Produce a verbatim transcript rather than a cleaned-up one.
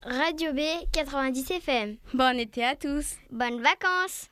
Radio B quatre-vingt-dix F M. Bon été à tous. Bonnes vacances.